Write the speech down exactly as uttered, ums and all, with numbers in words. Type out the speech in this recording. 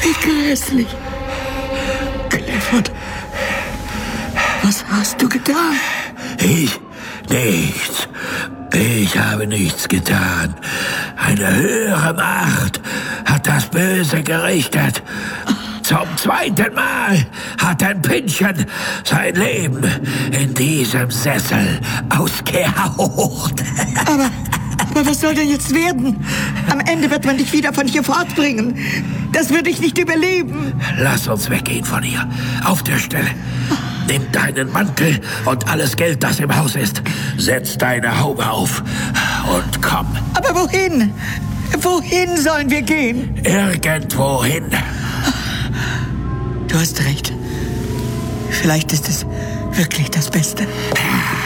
Wie grässlich. Clifford, was hast du getan? Ich? Nichts. Ich habe nichts getan. Eine höhere Macht hat das Böse gerichtet. Zum zweiten Mal hat ein Pünktchen sein Leben in diesem Sessel ausgehaucht. Aber, aber was soll denn jetzt werden? Am Ende wird man dich wieder von hier fortbringen. Das würde ich nicht überleben. Lass uns weggehen von hier. Auf der Stelle. Nimm deinen Mantel und alles Geld, das im Haus ist. Setz deine Haube auf und komm. Aber wohin? Wohin sollen wir gehen? Irgendwohin. Du hast recht. Vielleicht ist es wirklich das Beste.